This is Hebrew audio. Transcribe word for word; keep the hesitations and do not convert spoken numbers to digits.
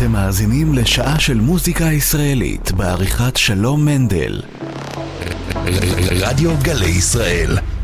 אתם מאזינים לשעה של מוזיקה ישראלית בעריכת שלום מנדל. רדיו גלי ישראל.